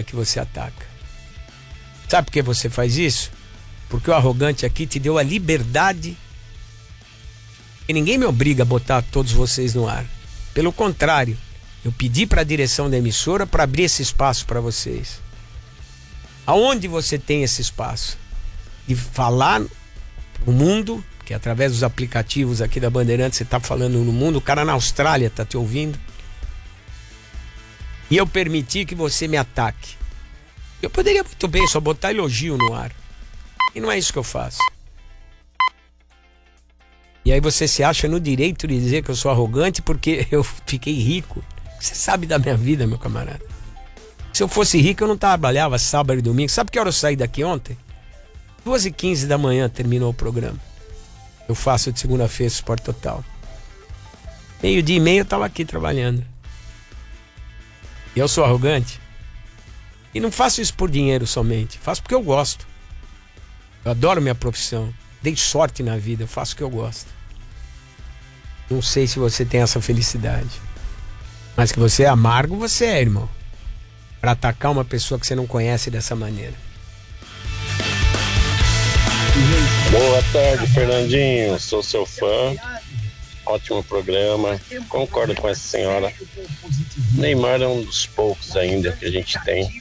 que você ataca. Sabe por que você faz isso? Porque o arrogante aqui te deu a liberdade. E ninguém me obriga a botar todos vocês no ar. Pelo contrário, eu pedi para a direção da emissora para abrir esse espaço para vocês. Aonde você tem esse espaço? De falar pro mundo, que através dos aplicativos aqui da Bandeirantes você está falando no mundo, o cara na Austrália está te ouvindo. E eu permiti que você me ataque. Eu poderia muito bem só botar elogio no ar. E não é isso que eu faço. E aí você se acha no direito de dizer que eu sou arrogante porque eu fiquei rico. Você sabe da minha vida, meu camarada. Se eu fosse rico, eu não trabalhava sábado e domingo. Sabe que hora eu saí daqui ontem? 2h15 da manhã terminou o programa. Eu faço de segunda-feira Esporte Total. 12h30 eu tava aqui trabalhando. E eu sou arrogante? E não faço isso por dinheiro somente. Faço porque eu gosto. Eu adoro minha profissão. Dei sorte na vida. Eu faço o que eu gosto. Não sei se você tem essa felicidade. Mas que você é amargo, você é, irmão. Para atacar uma pessoa que você não conhece dessa maneira. Boa tarde, Fernandinho. Sou seu fã. Ótimo programa. Concordo com essa senhora. Neymar é um dos poucos ainda que a gente tem